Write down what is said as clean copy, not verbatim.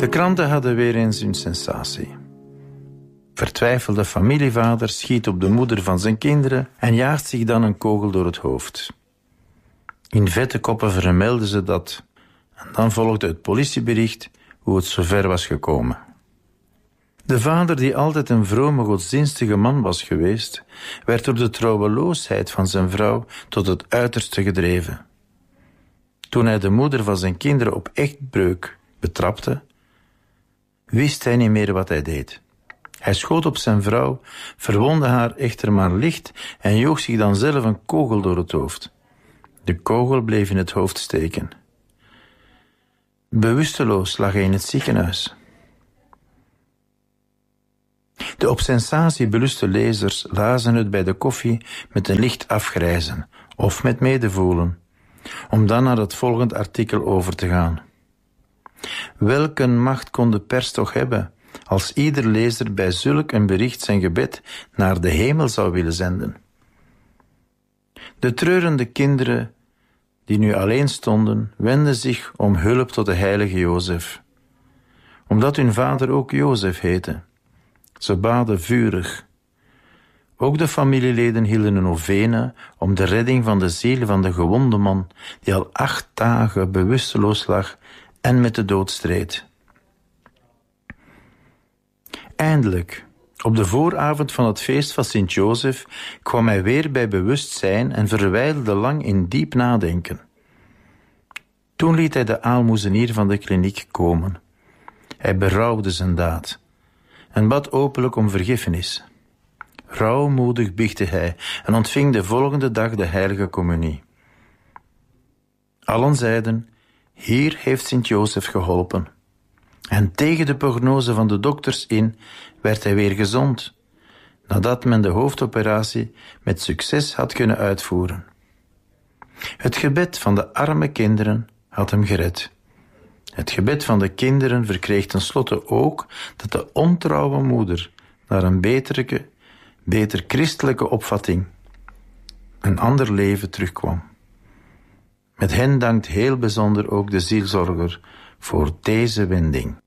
De kranten hadden weer eens een sensatie. Vertwijfelde familievader schiet op de moeder van zijn kinderen en jaagt zich dan een kogel door het hoofd. In vette koppen vermelden ze dat. En dan volgde het politiebericht hoe het zover was gekomen. De vader, die altijd een vrome, godsdienstige man was geweest, werd door de trouweloosheid van zijn vrouw tot het uiterste gedreven. Toen hij de moeder van zijn kinderen op echtbreuk betrapte, wist hij niet meer wat hij deed. Hij schoot op zijn vrouw, verwondde haar echter maar licht en joeg zich dan zelf een kogel door het hoofd. De kogel bleef in het hoofd steken. Bewusteloos lag hij in het ziekenhuis. De op sensatie beluste lezers lazen het bij de koffie met een licht afgrijzen of met medevoelen, om dan naar het volgende artikel over te gaan. Welke macht kon de pers toch hebben als ieder lezer bij zulk een bericht zijn gebed naar de hemel zou willen zenden? De treurende kinderen die nu alleen stonden, wendden zich om hulp tot de heilige Jozef, omdat hun vader ook Jozef heette. Ze baden vurig. Ook de familieleden hielden een novene om de redding van de ziel van de gewonde man, die al 8 dagen bewusteloos lag en met de dood streed. Eindelijk, op de vooravond van het feest van Sint-Jozef, kwam hij weer bij bewustzijn en verwijlde lang in diep nadenken. Toen liet hij de aalmoezenier van de kliniek komen. Hij berouwde zijn daad en bad openlijk om vergiffenis. Rouwmoedig biechtte hij en ontving de volgende dag de heilige communie. Allen zeiden: hier heeft Sint-Jozef geholpen. En tegen de prognose van de dokters in werd hij weer gezond, nadat men de hoofdoperatie met succes had kunnen uitvoeren. Het gebed van de arme kinderen had hem gered. Het gebed van de kinderen verkreeg tenslotte ook dat de ontrouwe moeder naar een beter christelijke opvatting, een ander leven terugkwam. Met hen dankt heel bijzonder ook de zielzorger voor deze wending.